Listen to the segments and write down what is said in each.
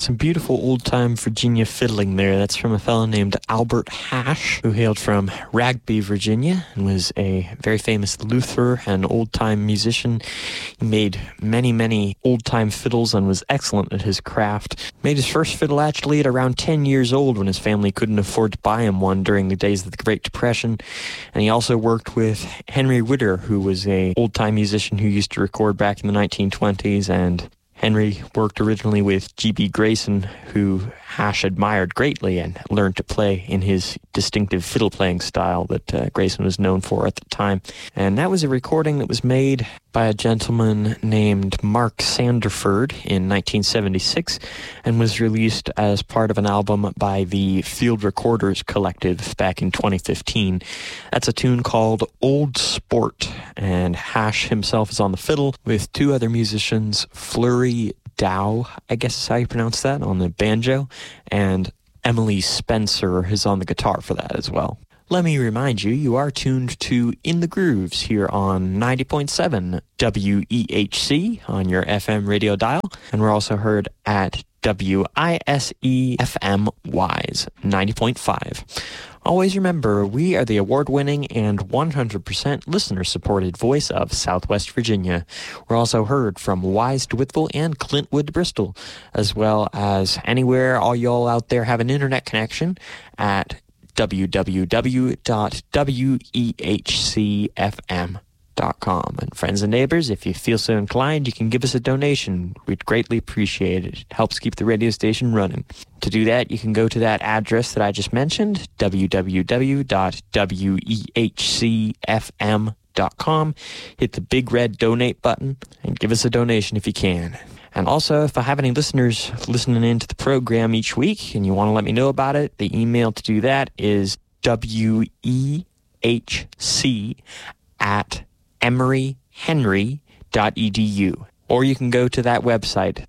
Some beautiful old-time Virginia fiddling there. That's from a fellow named Albert Hash, who hailed from Ragby, Virginia, and was a very famous luthier and old-time musician. He made many, many old-time fiddles and was excellent at his craft. Made his first fiddle actually at around 10 years old when his family couldn't afford to buy him one during the days of the Great Depression. And he also worked with Henry Witter, who was a old-time musician who used to record back in the 1920s, and Henry worked originally with G.B. Grayson, who Hash admired greatly and learned to play in his distinctive fiddle playing style that Grayson was known for at the time. And that was a recording that was made by a gentleman named Mark Sanderford in 1976 and was released as part of an album by the Field Recorders Collective back in 2015. That's a tune called Old Sport, and Hash himself is on the fiddle with two other musicians, Flurry Dow, I guess is how you pronounce that, on the banjo, and Emily Spencer is on the guitar for that as well. Let me remind you, you are tuned to In the Grooves here on 90.7 WEHC on your FM radio dial, and we're also heard at WISE FM Wise 90.5. Always remember, we are the award-winning and 100% listener-supported voice of Southwest Virginia. We're also heard from Wise to Whitville and Clintwood to Bristol, as well as anywhere all y'all out there have an internet connection at www.wehcfm.com. And friends and neighbors, if you feel so inclined, you can give us a donation. We'd greatly appreciate it. It helps keep the radio station running. To do that, you can go to that address that I just mentioned, www.wehcfm.com, hit the big red donate button, and give us a donation if you can. And also, if I have any listeners listening into the program each week and you want to let me know about it, the email to do that is wehc@emoryhenry.edu. Or you can go to that website,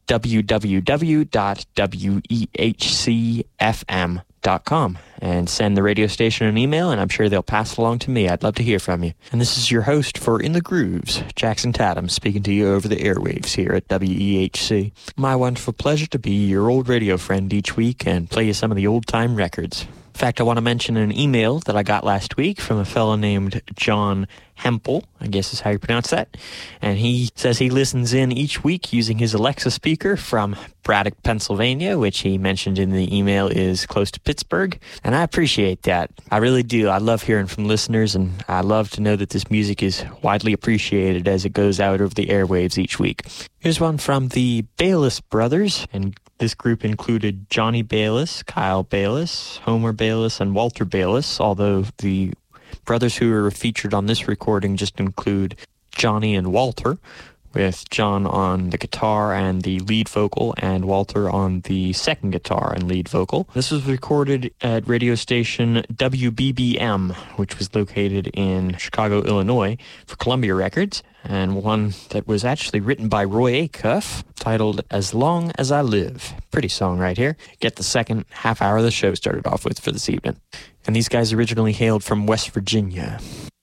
www.wehcfm.com, and send the radio station an email, and I'm sure they'll pass it along to me. I'd love to hear from you. And this is your host for In the Grooves, Jackson Tatum, speaking to you over the airwaves here at WEHC. My wonderful pleasure to be your old radio friend each week and play you some of the old-time records. In fact, I want to mention an email that I got last week from a fellow named John Hempel, I guess is how you pronounce that. And he says he listens in each week using his Alexa speaker from Braddock, Pennsylvania, which he mentioned in the email is close to Pittsburgh. And I appreciate that. I really do. I love hearing from listeners, and I love to know that this music is widely appreciated as it goes out over the airwaves each week. Here's one from the Bayless Brothers, and this group included Johnny Bayless, Kyle Bayless, Homer Bayless, and Walter Bayless, although the brothers who are featured on this recording just include Johnny and Walter, with John on the guitar and the lead vocal, and Walter on the second guitar and lead vocal. This was recorded at radio station WBBM, which was located in Chicago, Illinois, for Columbia Records, and one that was actually written by Roy Acuff, titled As Long As I Live. Pretty song right here. Get the second half hour of the show started off with for this evening. And these guys originally hailed from West Virginia.